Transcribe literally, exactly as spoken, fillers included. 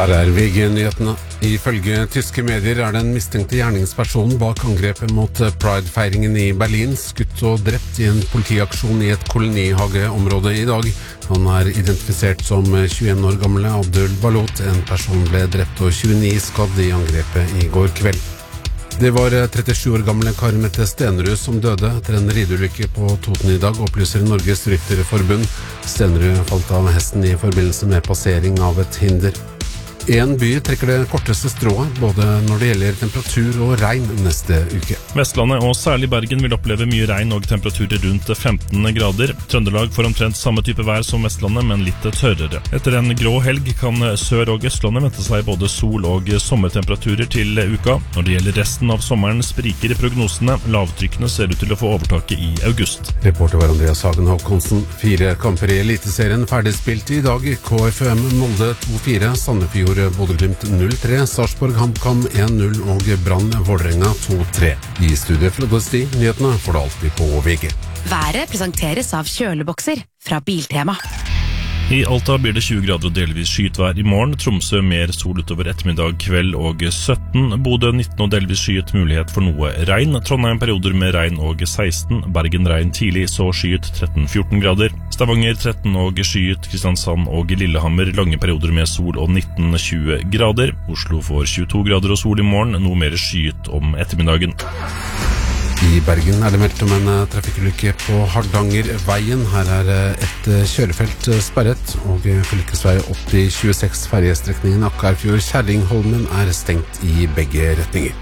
Her er V G-nyhetene. Ifølge tyske medier er den mistenkte gjerningspersonen bak angrepet mot Pride-feiringen i Berlin skutt og drept i en politiaksjon i et kolonihageområde i dag. Han er identifisert som tjueen år gamle Abdul Balot. En person ble drept og tjueni skadd i angrepet i går kveld. Det var trettisju år gamle Kari Mette Stenerud som døde etter en rideulykke på Toten i dag, opplyser Norges Rytterforbund. Stenerud falt av hesten i forbindelse med passering av et hinder. En by trekker det korteste strået, både når det gjelder temperatur og regn neste uke. Vestlandet og særlig Bergen vil oppleve mye regn og temperaturer rundt femten grader. Trøndelag får omtrent samme type vær som Vestlandet, men litt tørrere. Etter en grå helg kan Sør- og Østlandet vente seg både sol- og sommertemperaturer til uka. Når det gjelder resten av sommeren spriker prognosene. Lavtrykkene ser ut til å få overtaket i august. Reporter var Andreas Hagen Håkonsen. Fire kamper i Eliteserien ferdigspilt i dag. K F U M Molde to fire, Sandefjord Bodø-Glimt null tre, Sarpsborg HamKam en null og Brann Vålerenga to tre. I studiet Frode Sti, nyhetene får du alltid på V G. Været presenteres av kjølebokser fra Biltema. I Alta blir det tjue grader og delvis skyet vær i morgen. Tromsø mer sol utover ettermiddag, kveld og sytten. Bodø nitten og delvis skyet, mulighet for noe regn. Trondheim perioder med regn og seksten. Bergen regn tidlig, så skyet tretten fjorten grader. Stavanger tretten og skyet. Kristiansand og Lillehammer lange perioder med sol og nitten tjue grader. Oslo får tjueto grader og sol i morgen, noe mer skyet om ettermiddagen. I Bergen er det meldt om en trafikkulykke på Hardangerveien. Her er et kjørefelt sperret, og fylkesvei åtti tjueseks ferjestrekningen Akkarfjord Kjerringholmen er stengt i begge retninger.